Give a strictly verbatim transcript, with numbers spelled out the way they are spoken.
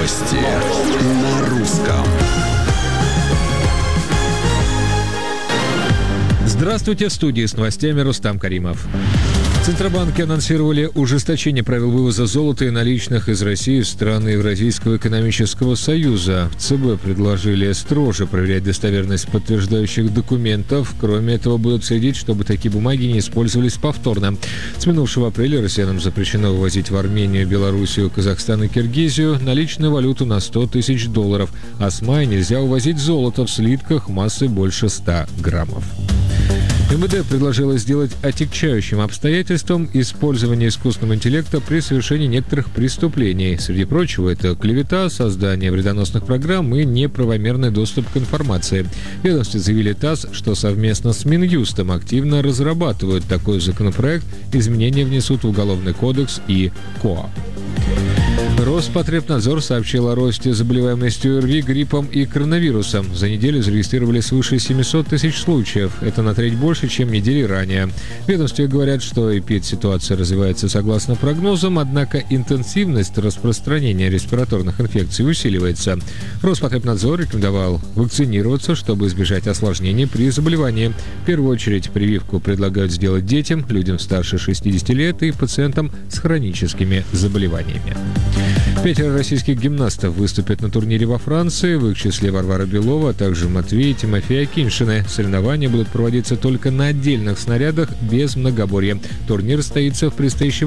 Новости на русском. Здравствуйте, в студии с новостями Рустам Каримов. Центробанки анонсировали ужесточение правил вывоза золота и наличных из России в страны Евразийского экономического союза. В ЦБ предложили строже проверять достоверность подтверждающих документов. Кроме этого, будут следить, чтобы такие бумаги не использовались повторно. С минувшего апреля россиянам запрещено вывозить в Армению, Белоруссию, Казахстан и Киргизию наличную валюту на сто тысяч долларов, а с мая нельзя увозить золото в слитках массой больше ста граммов. МВД предложило сделать отягчающим обстоятельством использование искусственного интеллекта при совершении некоторых преступлений. Среди прочего, это клевета, создание вредоносных программ и неправомерный доступ к информации. В ведомстве заявили ТАСС, что совместно с Минюстом активно разрабатывают такой законопроект, изменения внесут в Уголовный кодекс и КоАП. Роспотребнадзор сообщил о росте заболеваемости ОРВИ, гриппом и коронавирусом. За неделю зарегистрировали свыше семьсот тысяч случаев. Это на треть больше, чем недели ранее. В ведомстве говорят, что эпидситуация развивается согласно прогнозам, однако интенсивность распространения респираторных инфекций усиливается. Роспотребнадзор рекомендовал вакцинироваться, чтобы избежать осложнений при заболевании. В первую очередь прививку предлагают сделать детям, людям старше шестидесяти лет и пациентам с хроническими заболеваниями. Пятеро российских гимнастов выступят на турнире во Франции. В их числе Варвара Белова, а также Матвей и Тимофей Акиньшины. Соревнования будут проводиться только на отдельных снарядах без многоборья. Турнир состоится в предстоящем